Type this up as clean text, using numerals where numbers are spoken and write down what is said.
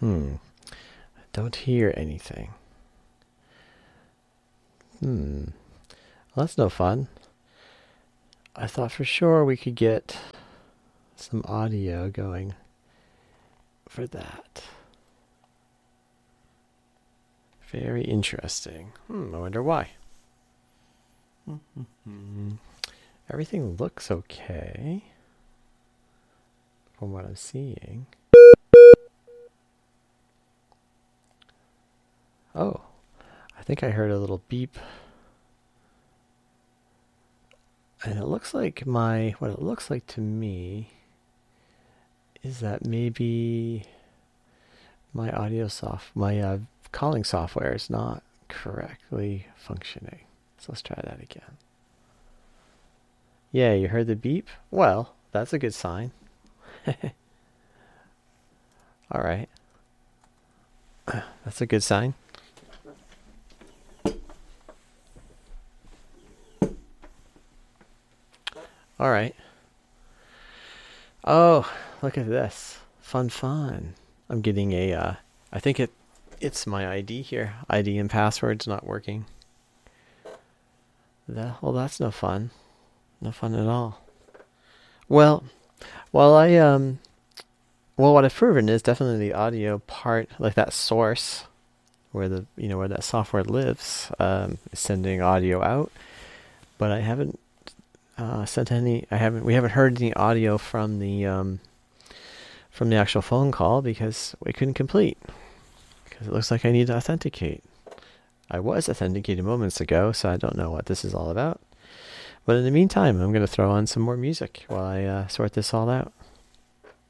Don't hear anything. Well, that's no fun. I thought for sure we could get some audio going for that. Very interesting. I wonder why. Everything looks okay from what I'm seeing. Oh, I think I heard a little beep. And it looks like what it looks like to me is that maybe my my calling software is not correctly functioning. So let's try that again. Yeah, you heard the beep? Well, that's a good sign. All right. That's a good sign. All right. Oh, look at this. Fun. I'm getting I think it's my ID here. ID and password's not working. Well, that's no fun. No fun at all. Well, what I've proven is definitely the audio part, like that source where where that software lives, is sending audio out. But I haven't we haven't heard any audio from the actual phone call because we couldn't complete. Because it looks like I need to authenticate. I was authenticated moments ago, so I don't know what this is all about. But in the meantime, I'm going to throw on some more music while I sort this all out.